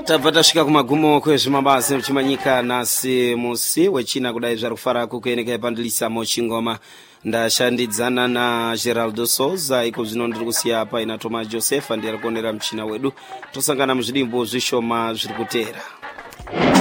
Tabata shika kumagumo kwezvimabasa mchimanyika nasi musi wechina kudai zvarufara kukueneka ipandilisa mochingoma ndashandidzana na Geraldo Souza iko zvino ndiri kusiya apa ina Thomas Joseph ndiye akuonera mchina wedu tosangana muzvidimbo zvishoma zviri kutera.